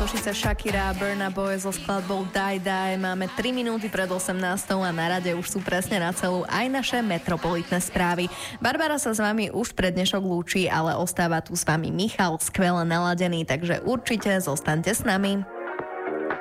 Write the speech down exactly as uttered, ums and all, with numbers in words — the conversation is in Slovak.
Košice, Shakira, Burna Boy so skladbou Die Die. Máme tri minúty pred osemnástou a na rade už sú presne na celú aj naše metropolitné správy. Barbara sa s vami už pred dnešok lúči, ale ostáva tu s vami Michal, skvele naladený, takže určite zostaňte s nami.